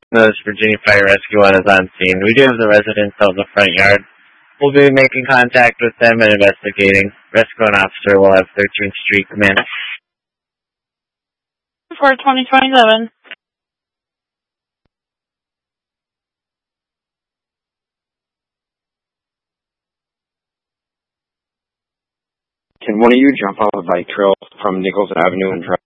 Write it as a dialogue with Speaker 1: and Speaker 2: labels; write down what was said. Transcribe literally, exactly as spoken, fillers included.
Speaker 1: Notice Virginia Fire Rescue one is on scene. We do have the residents out in the front yard. We'll be making contact with them and investigating. Rescue and officer will have thirteenth Street command.
Speaker 2: For twenty twenty-seven.
Speaker 3: Can one of you jump off a bike trail from Nichols Avenue and drive